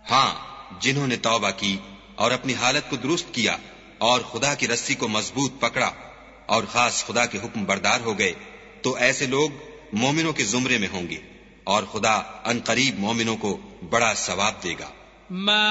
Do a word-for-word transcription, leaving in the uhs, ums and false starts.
हाँ, जिन्होंने तौबा की और अपनी हालत को दुरुस्त किया और खुदा की रस्सी को मजबूत पकड़ा और खास खुदा के हुक्म बरदार हो गए, तो ऐसे लोग मोमिनों के जुमरे में होंगे और खुदा अनकरीब मोमिनों को बड़ा सवाब देगा।